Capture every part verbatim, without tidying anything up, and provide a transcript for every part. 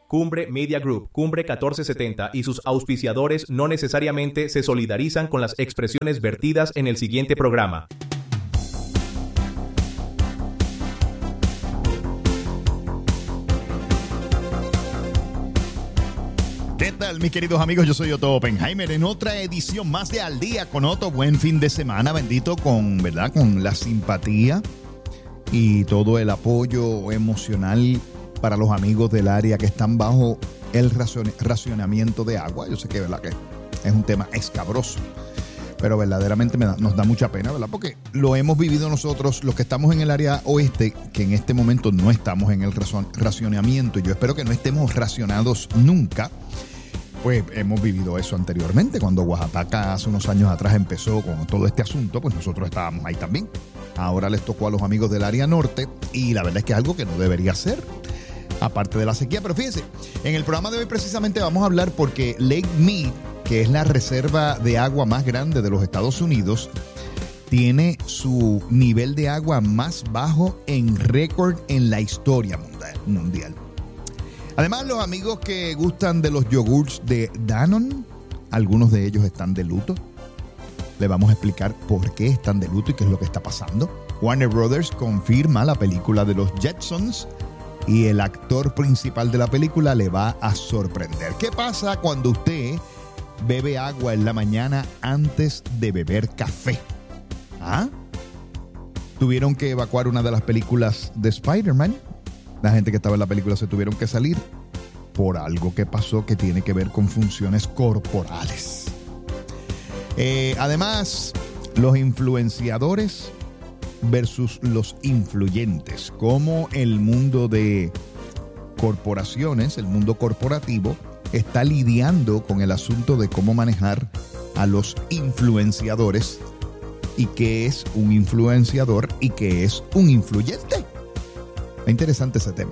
Cumbre Media Group, Cumbre catorce setenta y sus auspiciadores no necesariamente se solidarizan con las expresiones vertidas en el siguiente programa. ¿Qué tal, mis queridos amigos? Yo soy Otto Oppenheimer en otra edición más de Al Día con Otto. Buen fin de semana, bendito, con, ¿verdad? Con la simpatía y todo el apoyo emocional para los amigos del área que están bajo el racion- racionamiento de agua. Yo sé que, ¿verdad?, que es un tema escabroso, pero verdaderamente me da, nos da mucha pena, ¿verdad? Porque lo hemos vivido nosotros, los que estamos en el área oeste, que en este momento no estamos en el razon- racionamiento. Y yo espero que no estemos racionados nunca. Pues hemos vivido eso anteriormente. Cuando Oaxaca hace unos años atrás empezó con todo este asunto, pues nosotros estábamos ahí también. Ahora les tocó a los amigos del área norte y la verdad es que es algo que no debería ser, aparte de la sequía. Pero fíjense, en el programa de hoy precisamente vamos a hablar porque Lake Mead, que es la reserva de agua más grande de los Estados Unidos, tiene su nivel de agua más bajo en récord en la historia mundial. Además, los amigos que gustan de los yogurts de Danone, algunos de ellos están de luto. Le vamos a explicar por qué están de luto y qué es lo que está pasando. Warner Brothers confirma la película de los Jetsons y el actor principal de la película le va a sorprender. ¿Qué pasa cuando usted bebe agua en la mañana antes de beber café? ¿Ah? Tuvieron que evacuar una de las películas de Spider-Man. La gente que estaba en la película se tuvieron que salir por algo que pasó que tiene que ver con funciones corporales. Eh, además, los influenciadores versus los influyentes. Cómo el mundo de corporaciones, el mundo corporativo, está lidiando con el asunto de cómo manejar a los influenciadores y qué es un influenciador y qué es un influyente. Es interesante ese tema.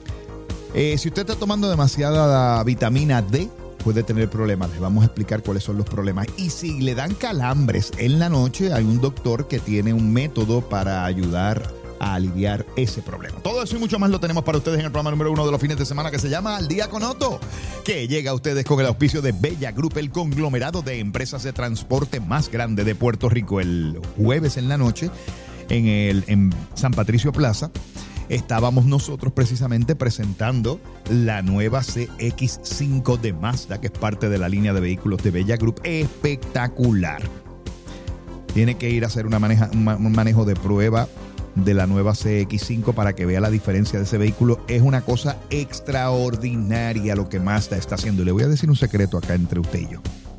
Eh, si usted está tomando demasiada vitamina D, puede tener problemas. Les vamos a explicar cuáles son los problemas. Y si le dan calambres en la noche, hay un doctor que tiene un método para ayudar a aliviar ese problema. Todo eso y mucho más lo tenemos para ustedes en el programa número uno de los fines de semana, que se llama Al Día con Otto, que llega a ustedes con el auspicio de Bella Group, el conglomerado de empresas de transporte más grande de Puerto Rico. El jueves en la noche, en, el, en San Patricio Plaza, estábamos nosotros precisamente presentando la nueva C X cinco de Mazda, que es parte de la línea de vehículos de Bella Group. Espectacular. Tiene que ir a hacer una maneja, un manejo de prueba de la nueva C X cinco para que vea la diferencia de ese vehículo. Es una cosa extraordinaria lo que Mazda está haciendo. Y le voy a decir un secreto acá entre usted y yo.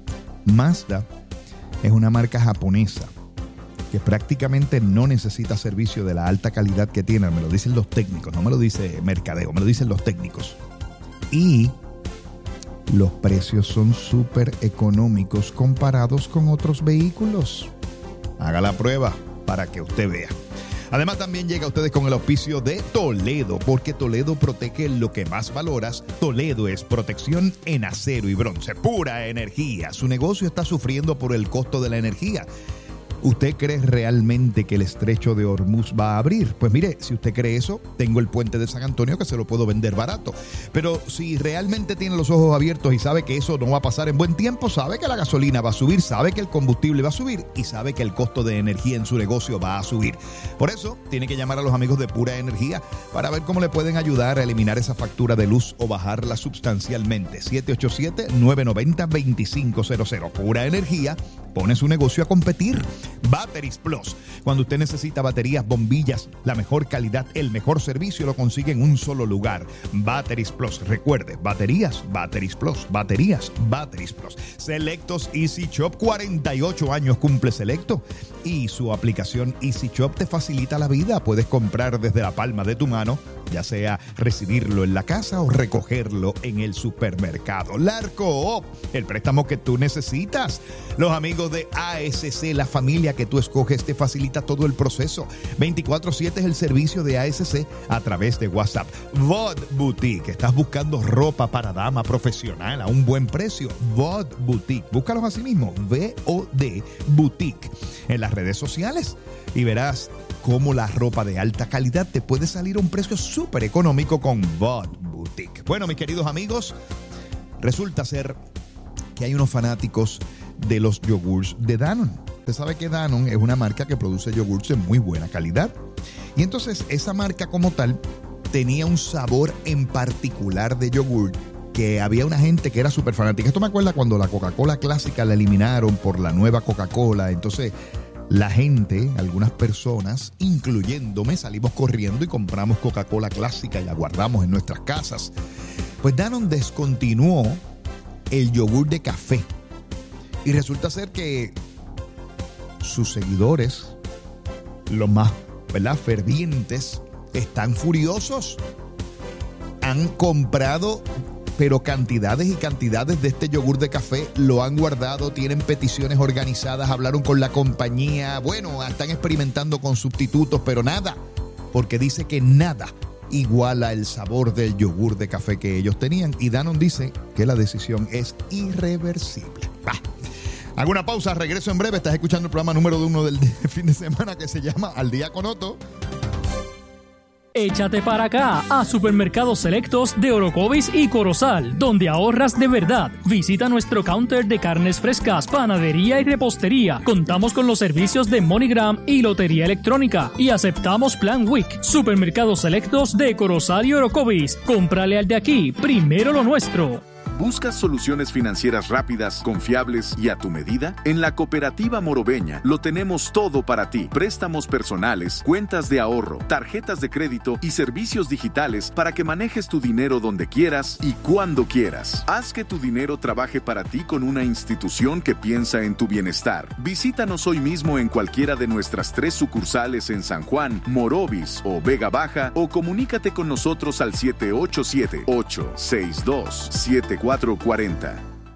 Mazda es una marca japonesa que prácticamente no necesita servicio de la alta calidad que tiene. Me lo dicen los técnicos, no me lo dice mercadeo, me lo dicen los técnicos. Y los precios son súper económicos comparados con otros vehículos. Haga la prueba para que usted vea. Además, también llega a ustedes con el auspicio de Toledo, porque Toledo protege lo que más valoras. Toledo es protección en acero y bronce, pura energía. Su negocio está sufriendo por el costo de la energía. ¿Usted cree realmente que el estrecho de Hormuz va a abrir? Pues mire, si usted cree eso, tengo el puente de San Antonio que se lo puedo vender barato. Pero si realmente tiene los ojos abiertos y sabe que eso no va a pasar en buen tiempo, sabe que la gasolina va a subir, sabe que el combustible va a subir y sabe que el costo de energía en su negocio va a subir. Por eso, tiene que llamar a los amigos de Pura Energía para ver cómo le pueden ayudar a eliminar esa factura de luz o bajarla sustancialmente. siete ocho siete, nueve nueve cero, dos cinco cero cero. Pura Energía pone su negocio a competir. Batteries Plus. Cuando usted necesita baterías, bombillas, la mejor calidad, el mejor servicio, lo consigue en un solo lugar. Batteries Plus. Recuerde, baterías, Batteries Plus. Baterías, Batteries Plus. Selectos Easy Shop. cuarenta y ocho años cumple Selecto. Y su aplicación Easy Shop te facilita la vida. Puedes comprar desde la palma de tu mano, ya sea recibirlo en la casa o recogerlo en el supermercado. Larco, el préstamo que tú necesitas. Los amigos de A S C, la familia que tú escoges, te facilita todo el proceso. veinticuatro siete es el servicio de A S C a través de WhatsApp. V O D Boutique. ¿Estás buscando ropa para dama profesional a un buen precio? V O D Boutique. Búscalos así mismo. V O D Boutique. En las redes sociales y verás cómo la ropa de alta calidad te puede salir a un precio súper económico con V O D Boutique. Stick. Bueno, mis queridos amigos, resulta ser que hay unos fanáticos de los yogurts de Danone. Usted sabe que Danone es una marca que produce yogurts de muy buena calidad. Y entonces esa marca como tal tenía un sabor en particular de yogur que había una gente que era súper fanática. Esto me acuerda cuando la Coca-Cola clásica la eliminaron por la nueva Coca-Cola. Entonces la gente, algunas personas, incluyéndome, salimos corriendo y compramos Coca-Cola clásica y la guardamos en nuestras casas. Pues Danone descontinuó el yogur de café. Y resulta ser que sus seguidores, los más, ¿verdad?, fervientes, están furiosos. Han comprado, pero cantidades y cantidades de este yogur de café, lo han guardado, tienen peticiones organizadas, hablaron con la compañía, bueno, están experimentando con sustitutos, pero nada, porque dice que nada iguala el sabor del yogur de café que ellos tenían. Y Danone dice que la decisión es irreversible. Bah. Hago una pausa, regreso en breve. Estás escuchando el programa número uno del fin de semana que se llama Al Día con Otto. Échate para acá a Supermercados Selectos de Orocovis y Corozal, donde ahorras de verdad. Visita nuestro counter de carnes frescas, panadería y repostería. Contamos con los servicios de MoneyGram y lotería electrónica y aceptamos Plan Week. Supermercados Selectos de Corozal y Orocovis. Cómprale al de aquí, primero lo nuestro. ¿Buscas soluciones financieras rápidas, confiables y a tu medida? En la Cooperativa Morobeña lo tenemos todo para ti. Préstamos personales, cuentas de ahorro, tarjetas de crédito y servicios digitales para que manejes tu dinero donde quieras y cuando quieras. Haz que tu dinero trabaje para ti con una institución que piensa en tu bienestar. Visítanos hoy mismo en cualquiera de nuestras tres sucursales en San Juan, Morovis o Vega Baja, o comunícate con nosotros al siete ocho siete, ocho seis dos, siete cuatro cuatro cero.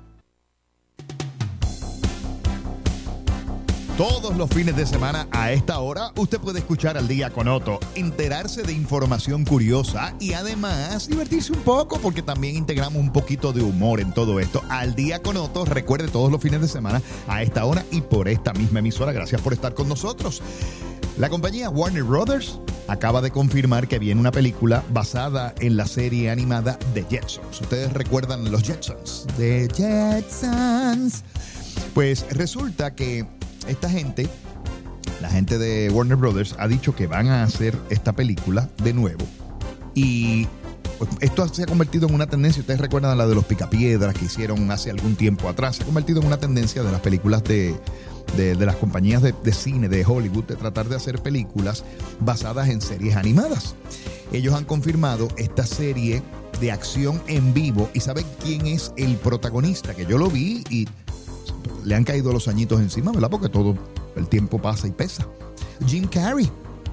Todos los fines de semana a esta hora usted puede escuchar Al Día con Otto, enterarse de información curiosa y además divertirse un poco, porque también integramos un poquito de humor en todo esto. Al Día con Otto, recuerde, todos los fines de semana a esta hora y por esta misma emisora. Gracias por estar con nosotros. La compañía Warner Brothers acaba de confirmar que viene una película basada en la serie animada The Jetsons. ¿Ustedes recuerdan los Jetsons? The Jetsons. Pues resulta que esta gente, la gente de Warner Brothers, ha dicho que van a hacer esta película de nuevo. Y pues, esto se ha convertido en una tendencia. Ustedes recuerdan la de los Picapiedras que hicieron hace algún tiempo atrás. Se ha convertido en una tendencia de las películas de... De, de las compañías de, de cine de Hollywood, de tratar de hacer películas basadas en series animadas. Ellos han confirmado esta serie de acción en vivo. ¿Y saben quién es el protagonista? Que yo lo vi y le han caído los añitos encima, ¿verdad? Porque todo el tiempo pasa y pesa. Jim Carrey.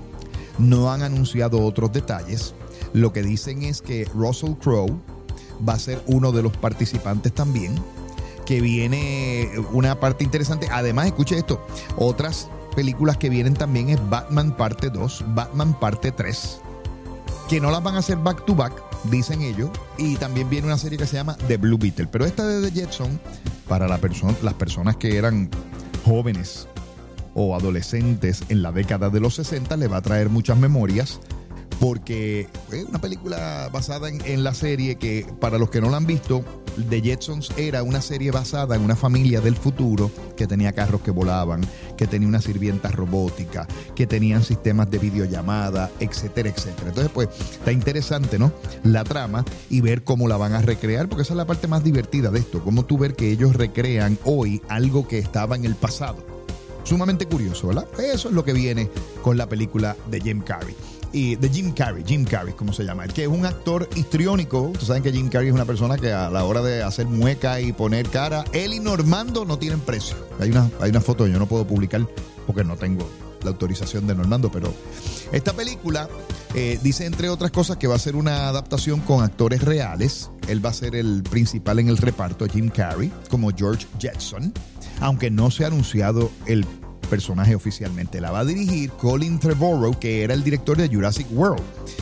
No han anunciado otros detalles. Lo que dicen es que Russell Crowe va a ser uno de los participantes también, que viene una parte interesante. Además, escuche esto, otras películas que vienen también es Batman parte dos, Batman parte tres, que no las van a hacer back to back, dicen ellos, y también viene una serie que se llama The Blue Beetle. Pero esta de The Jetson, para la perso- las personas que eran jóvenes o adolescentes en la década de los sesenta, le va a traer muchas memorias, porque es una película basada en, en la serie que, para los que no la han visto, The Jetsons era una serie basada en una familia del futuro que tenía carros que volaban, que tenía una sirvienta robótica, que tenían sistemas de videollamada, etcétera, etcétera. Entonces, pues, está interesante, ¿no?, la trama y ver cómo la van a recrear, porque esa es la parte más divertida de esto, cómo tú ver que ellos recrean hoy algo que estaba en el pasado. Sumamente curioso, ¿verdad? Eso es lo que viene con la película de Jim Carrey. Y de Jim Carrey, Jim Carrey, ¿cómo se llama? El que es un actor histriónico. Ustedes saben que Jim Carrey es una persona que a la hora de hacer mueca y poner cara, él y Normando no tienen precio. Hay una, hay una foto que yo no puedo publicar porque no tengo la autorización de Normando, pero esta película eh, dice, entre otras cosas, que va a ser una adaptación con actores reales. Él va a ser el principal en el reparto, Jim Carrey, como George Jetson, aunque no se ha anunciado el personaje oficialmente. La va a dirigir Colin Trevorrow, que era el director de Jurassic World.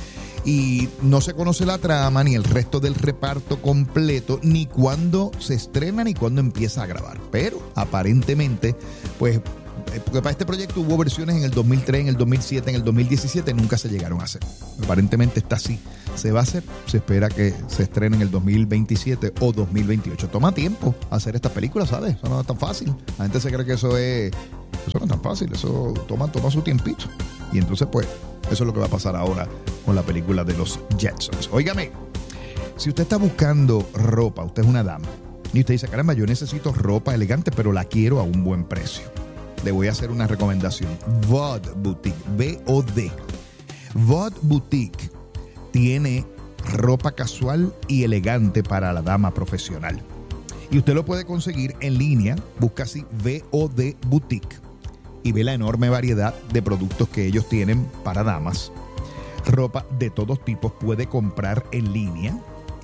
Y no se conoce la trama, ni el resto del reparto completo, ni cuándo se estrena, ni cuándo empieza a grabar. Pero aparentemente, pues, porque para este proyecto hubo versiones en el dos mil tres, en el dos mil siete, en el dos mil diecisiete, nunca se llegaron a hacer. Aparentemente está así. Se va a hacer, se espera que se estrene en el dos mil veintisiete o dos mil veintiocho. Toma tiempo hacer esta película, ¿sabes? Eso no es tan fácil. La gente se cree que eso es, eso no es tan fácil, eso toma, toma su tiempito. Y entonces, pues, eso es lo que va a pasar ahora con la película de los Jetsons. Óigame, si usted está buscando ropa, usted es una dama, y usted dice, caramba, yo necesito ropa elegante, pero la quiero a un buen precio. Le voy a hacer una recomendación. V O D Boutique, V O D. V O D Boutique tiene ropa casual y elegante para la dama profesional. Y usted lo puede conseguir en línea. Busca así V O D Boutique y ve la enorme variedad de productos que ellos tienen para damas. Ropa de todos tipos puede comprar en línea.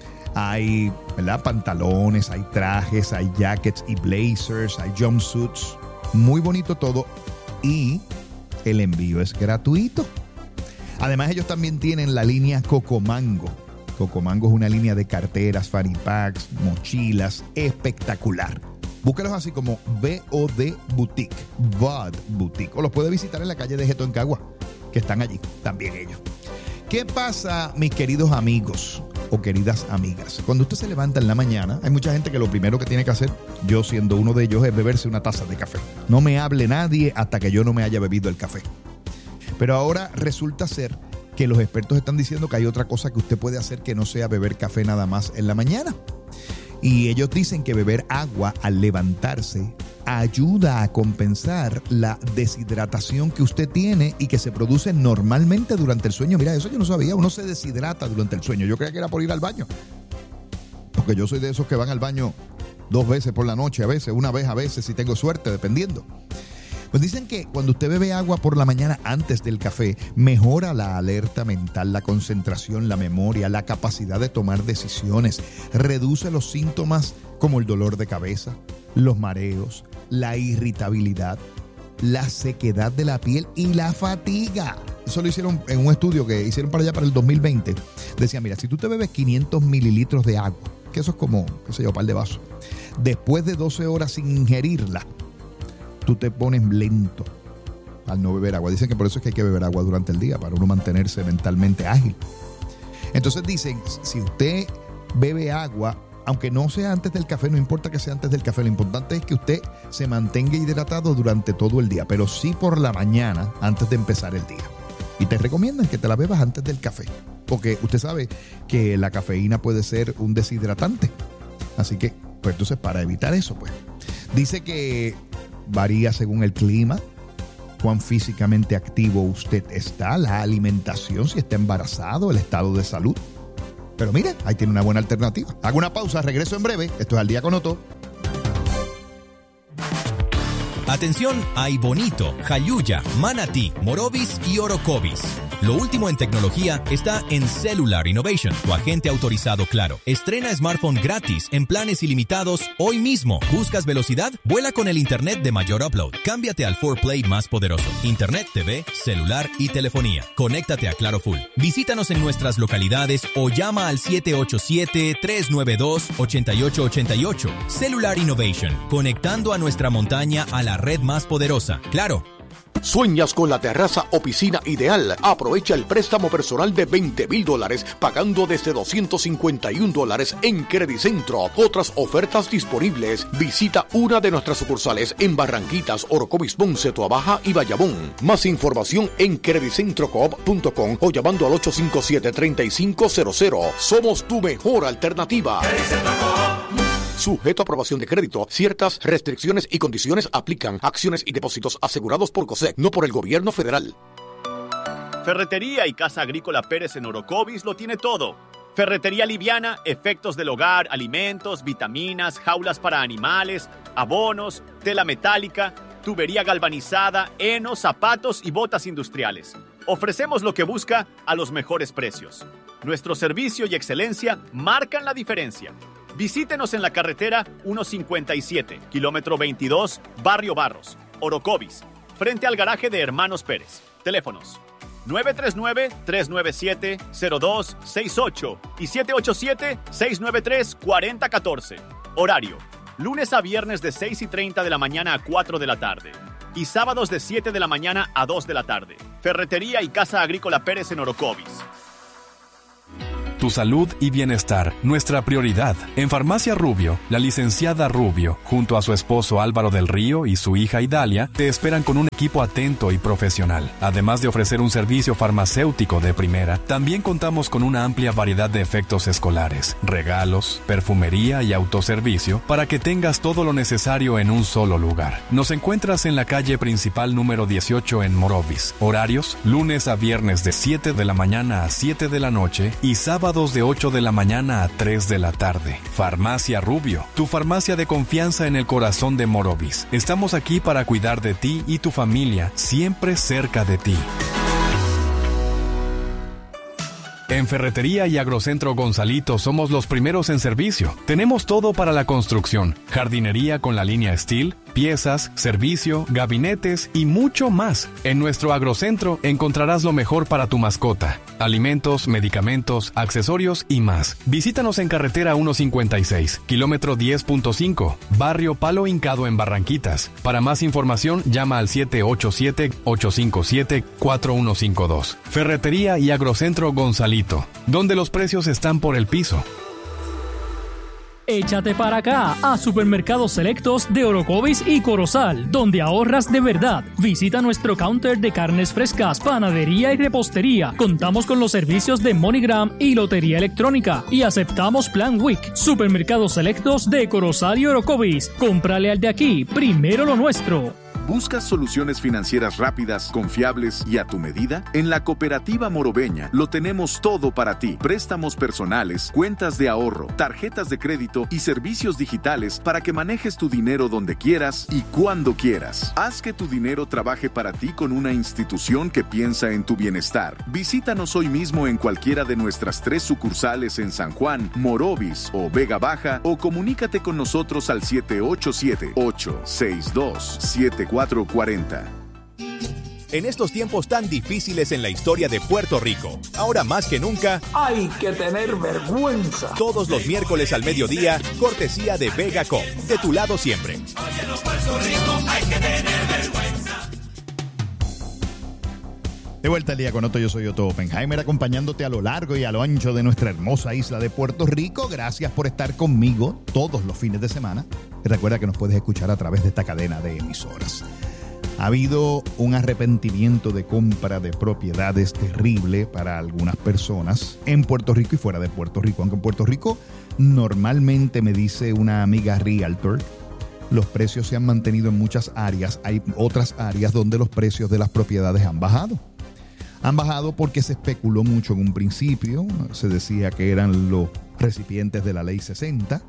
Hay, ¿verdad?, pantalones, hay trajes, hay jackets y blazers, hay jumpsuits. Muy bonito todo. Y el envío es gratuito. Además, ellos también tienen la línea Cocomango. Cocomango es una línea de carteras, fanny packs, mochilas, espectacular. Búsquelos así como V O D Boutique, V O D Boutique. O los puede visitar en la calle de Geto en Cagua, que están allí, también ellos. ¿Qué pasa, mis queridos amigos o queridas amigas? Cuando usted se levanta en la mañana, hay mucha gente que lo primero que tiene que hacer, yo siendo uno de ellos, es beberse una taza de café. No me hable nadie hasta que yo no me haya bebido el café. Pero ahora resulta ser que los expertos están diciendo que hay otra cosa que usted puede hacer que no sea beber café nada más en la mañana. Y ellos dicen que beber agua al levantarse ayuda a compensar la deshidratación que usted tiene y que se produce normalmente durante el sueño. Mira, eso yo no sabía. Uno se deshidrata durante el sueño. Yo creía que era por ir al baño. Porque yo soy de esos que van al baño dos veces por la noche, a veces, una vez a veces, si tengo suerte, dependiendo. Pues dicen que cuando usted bebe agua por la mañana antes del café, mejora la alerta mental, la concentración, la memoria, la capacidad de tomar decisiones, reduce los síntomas como el dolor de cabeza, los mareos, la irritabilidad, la sequedad de la piel y la fatiga. Eso lo hicieron en un estudio que hicieron para allá para el dos mil veinte. Decía, mira, si tú te bebes quinientos mililitros de agua, que eso es como, qué sé yo, un par de vasos, después de doce horas sin ingerirla, tú te pones lento al no beber agua. Dicen que por eso es que hay que beber agua durante el día, para uno mantenerse mentalmente ágil. Entonces dicen, si usted bebe agua, aunque no sea antes del café, no importa que sea antes del café, lo importante es que usted se mantenga hidratado durante todo el día, pero sí por la mañana antes de empezar el día. Y te recomiendan que te la bebas antes del café, porque usted sabe que la cafeína puede ser un deshidratante. Así que, pues entonces para evitar eso, pues, dice que varía según el clima, cuán físicamente activo usted está, la alimentación, si está embarazado, el estado de salud. Pero mire, ahí tiene una buena alternativa. Hago una pausa, regreso en breve. Esto es Al Día con Otto. Atención a Bonito, Jayuya, Manatí, Morovis y Orocovis. Lo último en tecnología está en Cellular Innovation, tu agente autorizado Claro. Estrena smartphone gratis en planes ilimitados hoy mismo. ¿Buscas velocidad? Vuela con el internet de mayor upload. Cámbiate al cuatro Play más poderoso. Internet, T V, celular y telefonía. Conéctate a Claro Full. Visítanos en nuestras localidades o llama al siete ocho siete, tres nueve dos, ocho ocho ocho ocho. Cellular Innovation, conectando a nuestra montaña a la red más poderosa. Claro. ¿Sueñas con la terraza o piscina ideal? Aprovecha el préstamo personal de veinte mil dólares pagando desde doscientos cincuenta y un dólares en Credicentro. Otras ofertas disponibles. Visita una de nuestras sucursales en Barranquitas, Orocovis, Ponce, Toabaja y Bayamón. Más información en credicentro coop punto com o llamando al ocho cinco siete, tres cinco cero cero. Somos tu mejor alternativa. Sujeto a aprobación de crédito, ciertas restricciones y condiciones aplican. Acciones y depósitos asegurados por COSEC, no por el gobierno federal. Ferretería y Casa Agrícola Pérez en Orocovis lo tiene todo. Ferretería liviana, efectos del hogar, alimentos, vitaminas, jaulas para animales, abonos, tela metálica, tubería galvanizada, heno, zapatos y botas industriales. Ofrecemos lo que busca a los mejores precios. Nuestro servicio y excelencia marcan la diferencia. Visítenos en la carretera ciento cincuenta y siete, kilómetro veintidós, Barrio Barros, Orocovis, frente al garaje de Hermanos Pérez. Teléfonos nueve tres nueve, tres nueve siete, cero dos seis ocho y siete ocho siete, seis nueve tres, cuatro cero uno cuatro. Horario: lunes a viernes de seis y treinta de la mañana a cuatro de la tarde. y sábados de siete de la mañana a dos de la tarde. Ferretería y Casa Agrícola Pérez en Orocovis. Tu salud y bienestar, nuestra prioridad. En Farmacia Rubio, la licenciada Rubio, junto a su esposo Álvaro del Río y su hija Idalia, te esperan con un equipo atento y profesional. Además de ofrecer un servicio farmacéutico de primera, también contamos con una amplia variedad de efectos escolares, regalos, perfumería y autoservicio para que tengas todo lo necesario en un solo lugar. Nos encuentras en la calle principal número dieciocho en Morovis. Horarios, lunes a viernes de siete de la mañana a siete de la noche y sábado de ocho de la mañana a tres de la tarde. Farmacia Rubio, tu farmacia de confianza en el corazón de Morovis. Estamos aquí para cuidar de ti y tu familia, siempre cerca de ti. En Ferretería y Agrocentro Gonzalito somos los primeros en servicio. Tenemos todo para la construcción, jardinería con la línea Steel, piezas, servicio, gabinetes y mucho más. En nuestro agrocentro encontrarás lo mejor para tu mascota: alimentos, medicamentos, accesorios y más. Visítanos en carretera ciento cincuenta y seis, kilómetro diez punto cinco, barrio Palo Hincado en Barranquitas. Para más información, llama al siete ocho siete, ocho cinco siete, cuatro uno cinco dos. Ferretería y Agrocentro Gonzalito, donde los precios están por el piso. Échate para acá, a Supermercados Selectos de Orocovis y Corozal, donde ahorras de verdad. Visita nuestro counter de carnes frescas, panadería y repostería. Contamos con los servicios de MoneyGram y lotería electrónica. Y aceptamos Plan Week. Supermercados Selectos de Corozal y Orocovis. Cómprale al de aquí, primero lo nuestro. ¿Buscas soluciones financieras rápidas, confiables y a tu medida? En la Cooperativa Morobeña lo tenemos todo para ti. Préstamos personales, cuentas de ahorro, tarjetas de crédito y servicios digitales para que manejes tu dinero donde quieras y cuando quieras. Haz que tu dinero trabaje para ti con una institución que piensa en tu bienestar. Visítanos hoy mismo en cualquiera de nuestras tres sucursales en San Juan, Morovis o Vega Baja, o comunícate con nosotros al siete ocho siete, ocho seis dos, siete cuatro cuatro cero. En estos tiempos tan difíciles en la historia de Puerto Rico, ahora más que nunca, hay que tener vergüenza. Todos los miércoles al mediodía, cortesía de VegaCom, de tu lado siempre. Oye, los Puerto Rico, hay que tener vergüenza. De vuelta al día con Otto, yo soy Otto Oppenheimer, acompañándote a lo largo y a lo ancho de nuestra hermosa isla de Puerto Rico. Gracias por estar conmigo todos los fines de semana. Y recuerda que nos puedes escuchar a través de esta cadena de emisoras. Ha habido un arrepentimiento de compra de propiedades terrible para algunas personas en Puerto Rico y fuera de Puerto Rico. Aunque en Puerto Rico normalmente, me dice una amiga realtor, los precios se han mantenido en muchas áreas. Hay otras áreas donde los precios de las propiedades han bajado. Han bajado porque se especuló mucho en un principio. Se decía que eran los recipientes de la ley sesenta.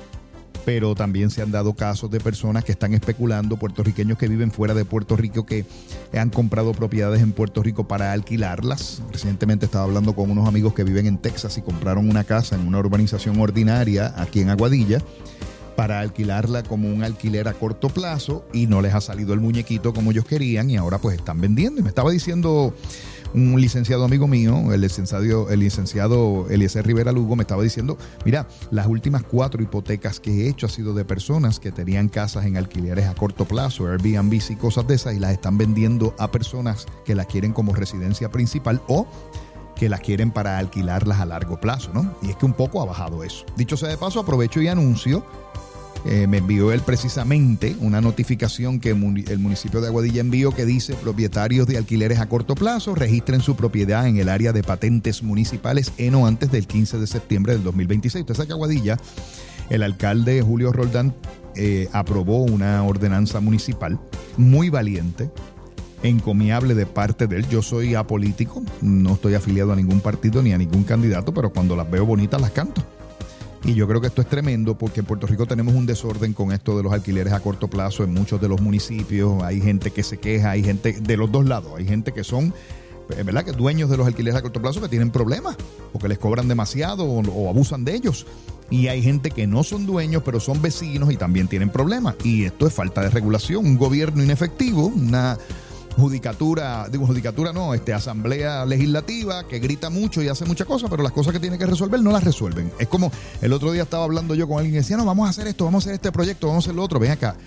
Pero también se han dado casos de personas que están especulando, puertorriqueños que viven fuera de Puerto Rico, que han comprado propiedades en Puerto Rico para alquilarlas. Recientemente estaba hablando con unos amigos que viven en Texas y compraron una casa en una urbanización ordinaria aquí en Aguadilla para alquilarla como un alquiler a corto plazo, y no les ha salido el muñequito como ellos querían y ahora pues están vendiendo. Y me estaba diciendo un licenciado amigo mío, el licenciado, el licenciado Eliezer Rivera Lugo, me estaba diciendo, mira, las últimas cuatro hipotecas que he hecho ha sido de personas que tenían casas en alquileres a corto plazo, Airbnb y cosas de esas, y las están vendiendo a personas que las quieren como residencia principal o que las quieren para alquilarlas a largo plazo, ¿no? Y es que un poco ha bajado eso. Dicho sea de paso, aprovecho y anuncio, eh, me envió él precisamente una notificación que el municipio de Aguadilla envió que dice: propietarios de alquileres a corto plazo, registren su propiedad en el área de patentes municipales en o antes del quince de septiembre del dos mil veintiséis. Usted sabe que Aguadilla, el alcalde Julio Roldán eh, aprobó una ordenanza municipal muy valiente, encomiable de parte de él. Yo soy apolítico, no estoy afiliado a ningún partido ni a ningún candidato, pero cuando las veo bonitas las canto. Y yo creo que esto es tremendo porque en Puerto Rico tenemos un desorden con esto de los alquileres a corto plazo en muchos de los municipios. Hay gente que se queja, hay gente de los dos lados. Hay gente que son, ¿verdad?, que dueños de los alquileres a corto plazo que tienen problemas porque les cobran demasiado o, o abusan de ellos. Y hay gente que no son dueños, pero son vecinos y también tienen problemas. Y esto es falta de regulación, un gobierno inefectivo, una judicatura, digo judicatura no, este, asamblea legislativa que grita mucho y hace muchas cosas, pero las cosas que tiene que resolver no las resuelven. Es como el otro día estaba hablando yo con alguien y decía, no, vamos a hacer esto, vamos a hacer este proyecto, vamos a hacer lo otro. Ven acá,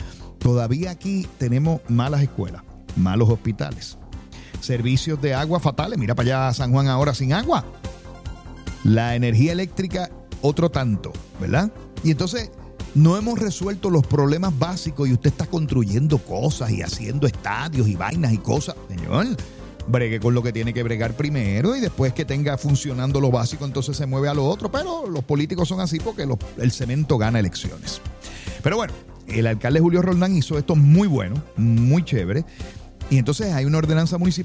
Todavía aquí tenemos malas escuelas, malos hospitales, servicios de agua fatales. Mira para allá San Juan ahora sin agua. La energía eléctrica, otro tanto, ¿verdad? Y entonces no hemos resuelto los problemas básicos y usted está construyendo cosas y haciendo estadios y vainas y cosas. Señor, bregue con lo que tiene que bregar primero y después que tenga funcionando lo básico, entonces se mueve a lo otro. Pero los políticos son así porque los, el cemento gana elecciones. Pero bueno, el alcalde Julio Roldán hizo esto muy bueno, muy chévere. Y entonces hay una ordenanza municipal